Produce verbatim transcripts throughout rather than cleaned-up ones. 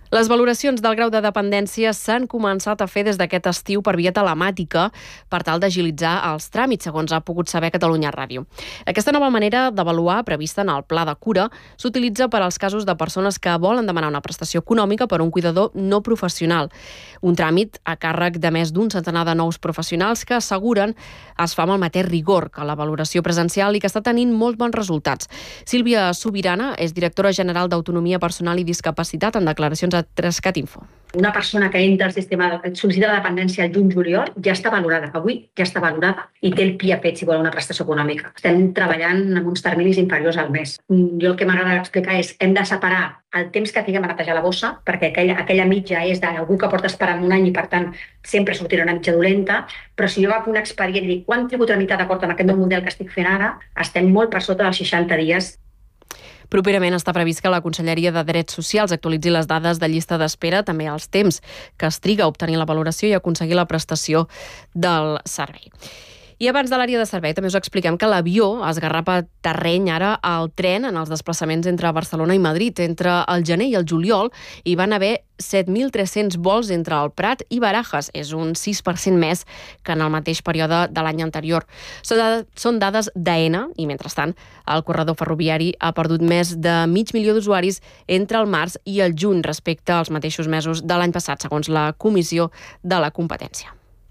Les valoracions del grau de dependència s'han començat a fer des d'aquest estiu per via telemàtica per tal d'agilitzar els tràmits, segons ha pogut saber Catalunya Ràdio. Aquesta nova manera d'avaluar, prevista en el pla de cura, s'utilitza per als casos de persones que volen demanar una prestació econòmica per un cuidador no professional. Un tràmit a càrrec de més d'un centenar de nous professionals que asseguren es fa amb el mateix rigor que la valoració presencial i que està tenint molt bons resultats. Sílvia Subirana és directora general d'Autonomia Personal i Discapacitat en declaracions a Trescat Info. Una persona que entra al sistema de sol·licita la dependència al juny-juliol ja està valorada, avui ja està valorada i té el P I A P E T si vol una prestació econòmica. Estem treballant amb uns terminis inferiors al mes. Jo el que m'agrada explicar és hem de separar el temps que tinguem a netejar la bossa, perquè aquella, aquella mitja és d'algú que porta esperant un any i per tant sempre sortirà una mitja dolenta, però si jo agafo un expedient i dic quant tributo tramitat d'acord amb aquest nou model que estic fent ara, estem molt per sota dels seixanta dies. Properament està previst que la Conselleria de Drets Socials actualitzi les dades de llista d'espera, també els temps que es triga a obtenir la valoració i a aconseguir la prestació del servei. I abans de l'àrea de servei també us expliquem que l'avió esgarrapa terreny ara al tren en els desplaçaments entre Barcelona i Madrid. Entre el gener i el juliol hi van haver set mil tres-cents vols entre el Prat i Barajas. És un sis per cent més que en el mateix període de l'any anterior. Són dades d'AENA i, mentrestant, el corredor ferroviari ha perdut més de mig milió d'usuaris entre el març i el juny respecte als mateixos mesos de l'any passat, segons la Comissió de la Competència.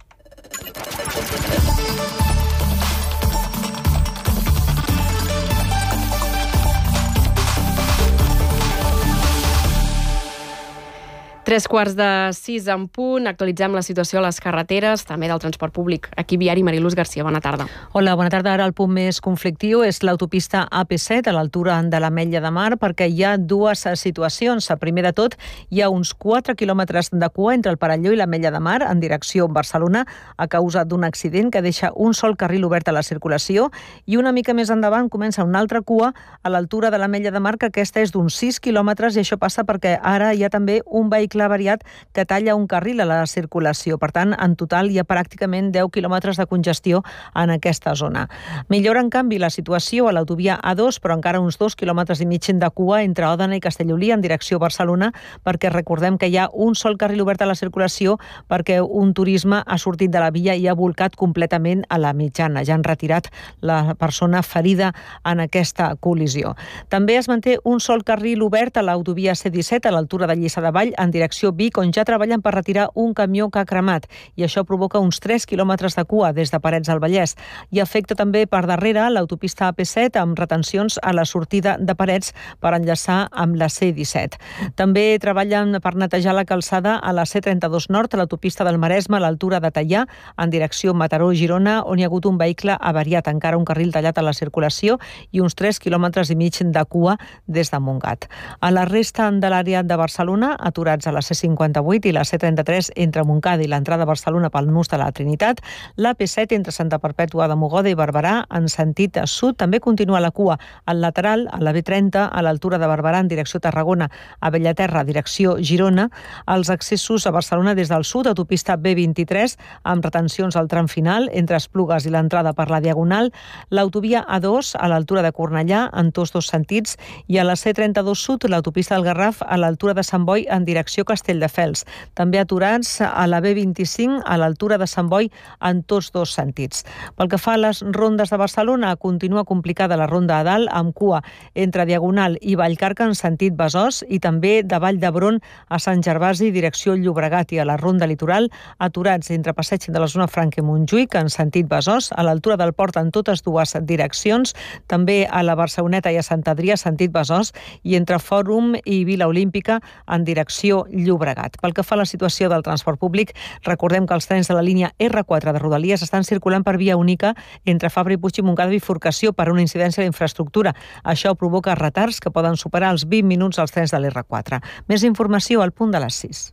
Tres quarts de sis en punt. Actualitzem la situació a les carreteres, també del transport públic. Aquí Viari, Mariluz Garcia, bona tarda. Hola, bona tarda. Ara el punt més conflictiu és l'autopista A P set a l'altura de l'Ametlla de Mar, perquè hi ha dues situacions. Primer de tot, hi ha uns quatre quilòmetres de cua entre el Perelló i l'Ametlla de Mar en direcció Barcelona a causa d'un accident que deixa un sol carril obert a la circulació i una mica més endavant comença una altra cua a l'altura de l'Ametlla de Mar, que aquesta és d'uns sis quilòmetres, i això passa perquè ara hi ha també un vehicle variat que talla un carril a la circulació. Per tant, en total hi ha pràcticament deu quilòmetres de congestió en aquesta zona. Millora, en canvi, la situació a l'autovia A dos, però encara uns dos quilòmetres i mig de cua entre Òdena i Castellolí en direcció Barcelona, perquè recordem que hi ha un sol carril obert a la circulació perquè un turisme ha sortit de la via i ha volcat completament a la mitjana. Ja han retirat la persona ferida en aquesta col·lisió. També es manté un sol carril obert a l'autovia C disset a l'altura de Lliçà de Vall en direcció Vic, on ja treballen per retirar un camió que ha cremat, i això provoca uns tres quilòmetres de cua des de Parets del Vallès. I afecta també per darrere l'autopista A P set amb retencions a la sortida de Parets per enllaçar amb la C disset. També treballen per netejar la calçada a la C trenta-dos Nord, a l'autopista del Maresme, a l'altura de Teià, en direcció Mataró-Girona, on hi ha hagut un vehicle avariat, encara un carril tallat a la circulació i uns tres quilòmetres i mig de cua des de Montgat. A la resta de l'àrea de Barcelona, aturats a la C cinquanta-vuit i la C trenta-tres entre Montcada i l'entrada a Barcelona pel nus de la Trinitat, l'A P set entre Santa Perpètua de Mogoda i Barberà en sentit sud també continua la cua. Al lateral, a la B trenta, a l'altura de Barberà en direcció Tarragona, a Bellaterra, direcció Girona, els accessos a Barcelona des del sud, autopista B vint-i-tres, amb retencions al tram final entre Esplugues i l'entrada per la Diagonal, l'autovia A dos a l'altura de Cornellà en tots dos sentits i a la C trenta-dos sud, l'autopista del Garraf a l'altura de Sant Boi en direcció Castelldefels. També aturats a la B vint-i-cinc a l'altura de Sant Boi en tots dos sentits. Pel que fa a les rondes de Barcelona, continua complicada la ronda a dalt amb cua entre Diagonal i Vallcarca en sentit Besòs i també de Vall d'Hebron a Sant Gervasi direcció Llobregat, i a la ronda litoral aturats entre Passeig de la Zona Franca i Montjuïc en sentit Besòs, a l'altura del port en totes dues direccions, també a la Barceloneta i a Sant Adrià sentit Besòs i entre Fòrum i Vila Olímpica en direcció Llobregat. Pel que fa a la situació del transport públic, recordem que els trens de la línia R quatre de Rodalies estan circulant per via única entre Fabra i Puig i Montcada bifurcació per una incidència d'infraestructura. Això provoca retards que poden superar els vint minuts als trens de l'R quatre. Més informació al punt de les sis.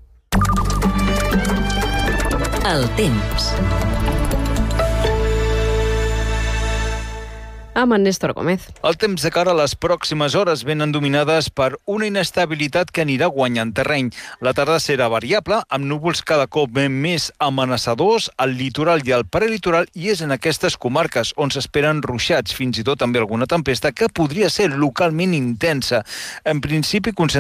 El temps. amb en Néstor Gómez. El temps de cara a les pròximes hores venen dominades per una inestabilitat que anirà guanyant terreny. La tarda serà variable, amb núvols cada cop més amenaçadors al litoral i al prelitoral, i és en aquestes comarques on s'esperen ruixats, fins i tot també alguna tempesta que podria ser localment intensa. En principi,